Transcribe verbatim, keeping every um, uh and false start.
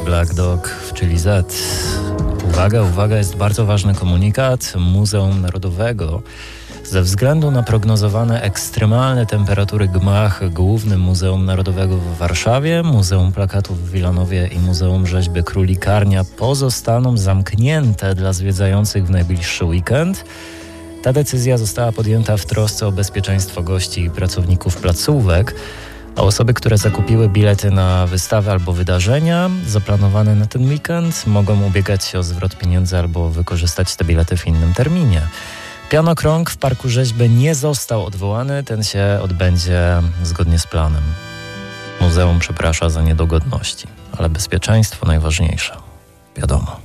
Black Dog w Chili Z. Uwaga, uwaga, jest bardzo ważny komunikat Muzeum Narodowego. Ze względu na prognozowane ekstremalne temperatury gmach Głównym Muzeum Narodowego w Warszawie, Muzeum Plakatów w Wilanowie i Muzeum Rzeźby Królikarnia pozostaną zamknięte dla zwiedzających w najbliższy weekend. Ta decyzja została podjęta w trosce o bezpieczeństwo gości i pracowników placówek, a osoby, które zakupiły bilety na wystawy albo wydarzenia zaplanowane na ten weekend, mogą ubiegać się o zwrot pieniędzy albo wykorzystać te bilety w innym terminie. Pianokrąg w Parku Rzeźby nie został odwołany, ten się odbędzie zgodnie z planem. Muzeum przeprasza za niedogodności, ale bezpieczeństwo najważniejsze, wiadomo.